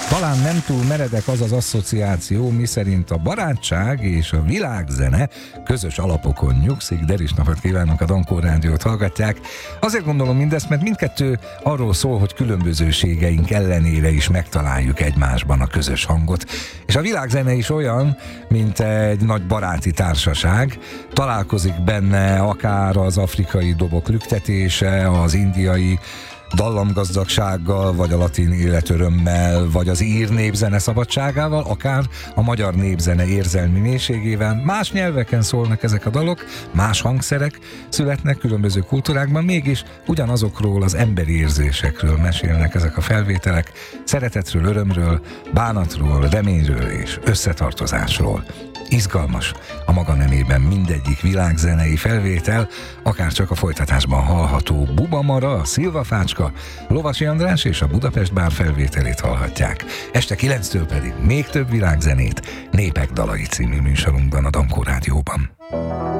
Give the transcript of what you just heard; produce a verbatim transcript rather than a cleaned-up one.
Talán nem túl meredek az az asszociáció, miszerint a barátság és a világzene közös alapokon nyugszik. Deris napot kívánok, a Dankó Rádiót hallgatják. Azért gondolom mindezt, mert mindkettő arról szól, hogy különbözőségeink ellenére is megtaláljuk egymásban a közös hangot. És a világzene is olyan, mint egy nagy baráti társaság. Találkozik benne akár az afrikai dobok lüktetése, az indiai dallamgazdagsággal, vagy a latin életörömmel, vagy az ír népzene szabadságával, akár a magyar népzene érzelmi mélységével. Más nyelveken szólnak ezek a dalok, más hangszerek születnek különböző kultúrákban, mégis ugyanazokról az emberi érzésekről mesélnek ezek a felvételek, szeretetről, örömről, bánatról, reményről és összetartozásról. Izgalmas a maga nemében mindegyik világzenei felvétel, akár csak a folytatásban hallható Buba Mara, a Szilvafácska, Lovasi András és a Budapest Bár felvételét hallhatják. Este kilenctől pedig még több világzenét Népek dalai című műsorunkban, a Dankó Rádióban.